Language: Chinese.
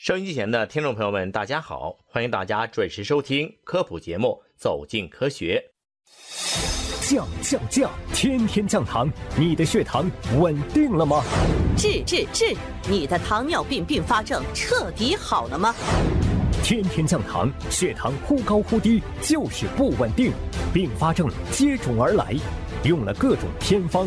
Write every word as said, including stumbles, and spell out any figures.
收音机前的听众朋友们，大家好，欢迎大家准时收听科普节目《走进科学》。 降降降！天天降糖，你的血糖稳定了吗？ 治治治！你的糖尿病并发症彻底好了吗？ 天天降糖，血糖忽高忽低，就是不稳定，并发症接踵而来，用了各种偏方